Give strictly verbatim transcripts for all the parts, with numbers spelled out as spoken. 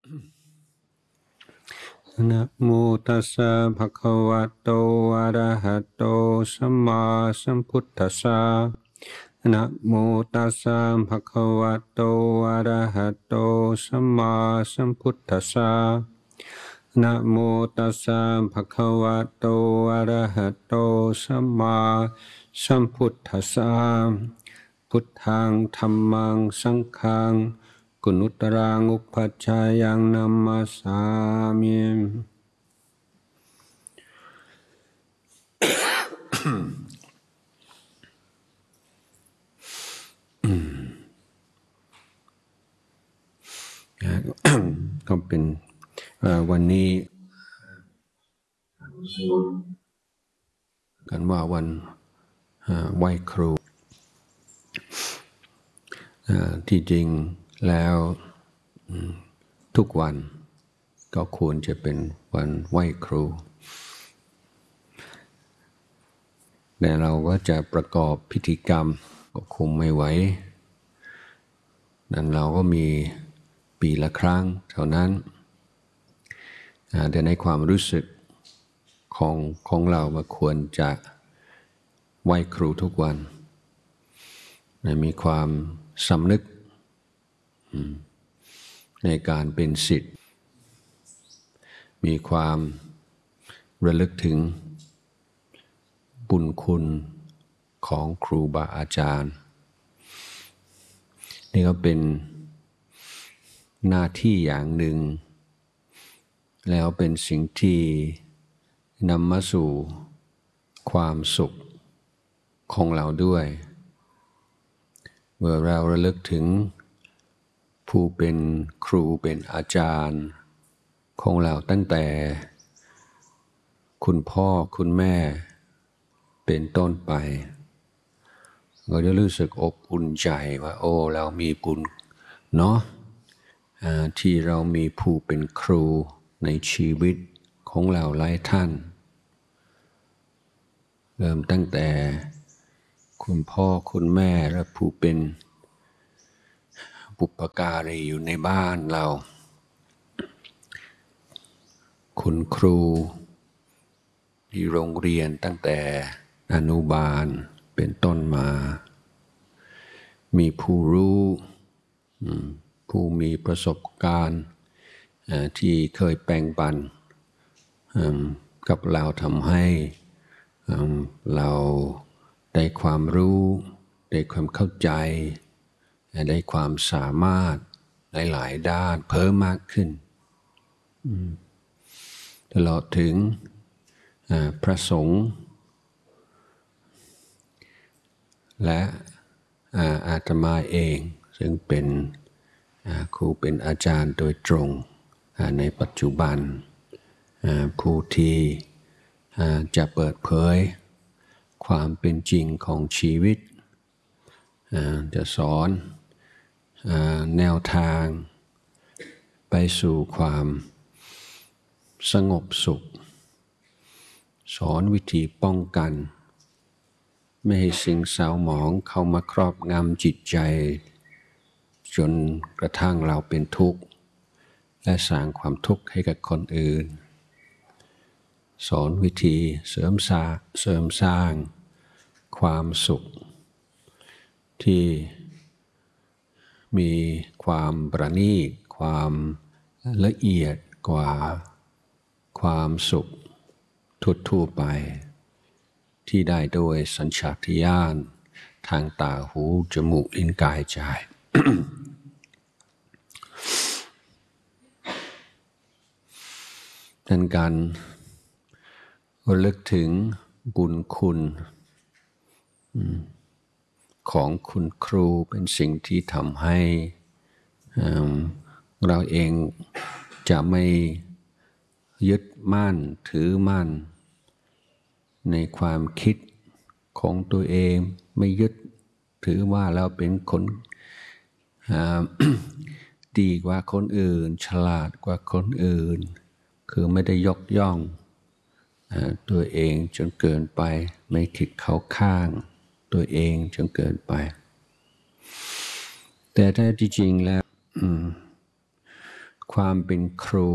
นะโมตัสสะภะคะวะโตอะระหะโตสัมมาสัมพุทธัสสะนะโมตัสสะภะคะวะโตอะระหะโตสัมมาสัมพุทธัสสะนะโมตัสสะภะคะวะโตอะระหะโตสัมมาสัมพุทธัสสะพุทธังธัมมังสังฆังกุณุตรังอุปัชฌายังนัมมัสสามิก็เป็นวันนี้กันว่าวันไหว้ครูที่จริงแล้วทุกวันก็ควรจะเป็นวันไหว้ครูแต่เราก็จะประกอบพิธีกรรมก็คงไม่ไหวนั้นเราก็มีปีละครั้งเท่านั้นแต่ในความรู้สึกของของเราว่าควรจะไหว้ครูทุกวันมีความสำนึกในการเป็นศิษย์มีความระลึกถึงบุญคุณของครูบาอาจารย์นี่ก็เป็นหน้าที่อย่างหนึ่งแล้วเป็นสิ่งที่นำมาสู่ความสุขของเราด้วยเมื่อเราระลึกถึงผู้เป็นครูเป็นอาจารย์ของเราตั้งแต่คุณพ่อคุณแม่เป็นต้นไปเราจะรู้สึกอบอุ่นใจว่าโอ้เรามีบุญเนาะที่เรามีผู้เป็นครูในชีวิตของเราหลายท่านเริ่มตั้งแต่คุณพ่อคุณแม่และผู้เป็นบุปการีอยู่ในบ้านเราคุณครูที่โรงเรียนตั้งแต่อนุบาลเป็นต้นมามีผู้รู้ผู้มีประสบการณ์ที่เคยแบ่งปันกับเราทำให้เราได้ความรู้ได้ความเข้าใจได้ความสามารถหลายๆด้านเพิ่มมากขึ้นตลอดถึงพระสงฆ์และอาตมาเองซึ่งเป็นครูเป็นอาจารย์โดยตรงในปัจจุบันผู้ที่จะเปิดเผยความเป็นจริงของชีวิตจะสอนแนวทางไปสู่ความสงบสุขสอนวิธีป้องกันไม่ให้สิ่งเศร้าหมองเข้ามาครอบงำจิตใจจนกระทั่งเราเป็นทุกข์และสร้างความทุกข์ให้กับคนอื่นสอนวิธีเสริมสร้างเสริมสร้างความสุขที่มีความประณีตความละเอียดกว่าความสุขทั่วๆไปที่ได้โดยสัญชาตญาณทางตาหูจมูกลิ้นกายใจ ดังการระลึกถึงบุญคุณของคุณครูเป็นสิ่งที่ทำให้เราเองจะไม่ยึดมั่นถือมั่นในความคิดของตัวเองไม่ยึดถือว่าเราเป็นคนดีกว่าคนอื่นฉลาดกว่าคนอื่นคือไม่ได้ยกย่องตัวเองจนเกินไปไม่คิดเข้าข้างตัวเองจนเกินไปแต่แท้ที่จริงแล้วความเป็นครู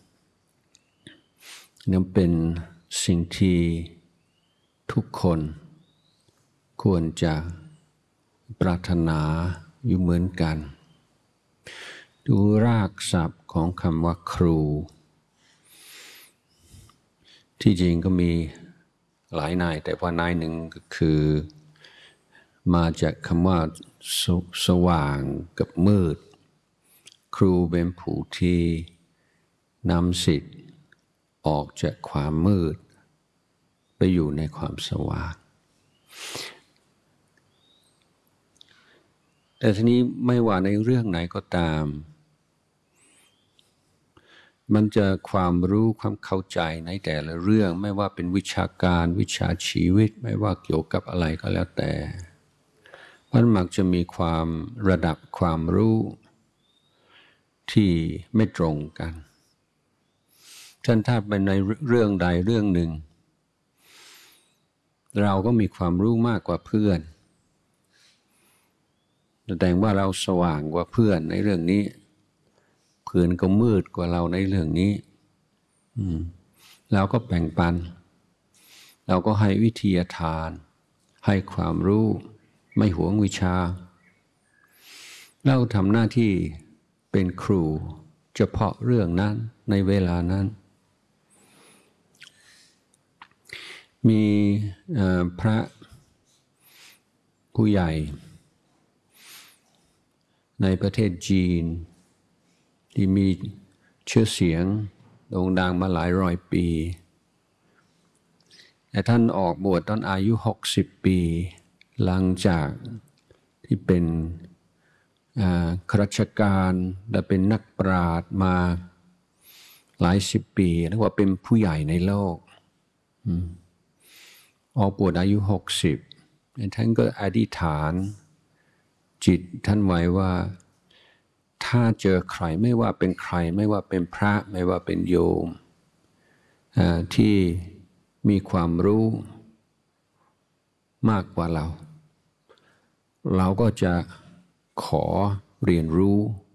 นั้นเป็นสิ่งที่ทุกคนควรจะปรารถนาอยู่เหมือนกันดูรากศัพท์ของคำว่าครูที่จริงก็มีหลายนายแต่ว่านายหนึ่งก็คือมาจากคำว่าส, สว่างกับมืดครูเป็นผู้ที่นำสิทธิ์ออกจากความมืดไปอยู่ในความสว่างแต่ทีนี้ไม่ว่าในเรื่องไหนก็ตามมันจะความรู้ความเข้าใจในแต่ละเรื่องไม่ว่าเป็นวิชาการวิชาชีวิตไม่ว่าเกี่ยวกับอะไรก็แล้วแต่มันมักจะมีความระดับความรู้ที่ไม่ตรงกันฉะนั้นถ้าเป็นในเรื่องใดเรื่องหนึ่งเราก็มีความรู้มากกว่าเพื่อนแสดงว่าเราสว่างกว่าเพื่อนในเรื่องนี้เพื่อนก็มืดกว่าเราในเรื่องนี้เราก็แบ่งปันเราก็ให้วิทยาทานให้ความรู้ไม่หวงวิชาเราทำหน้าที่เป็นครูเฉพาะเรื่องนั้นในเวลานั้นมีพระผู้ใหญ่ในประเทศจีนที่มีชื่อเสียงโด่งดังมาหลายร้อยปีแต่ท่านออกบวชตอนอายุหกสิบปีหลังจากที่เป็นข้าราชการและเป็นนักปราชญ์มาหลายสิบปีเรียกว่าเป็นผู้ใหญ่ในโลกออกบวชอายุหกสิบท่านก็อธิษฐานจิตท่านไว้ว่าถ้าเจอใครไม่ว่าเป็นใครไม่ว่าเป็นพระไม่ว่าเป็นโยมที่มีความรู้มากกว่าเราเราก็จะขอเรียนรู้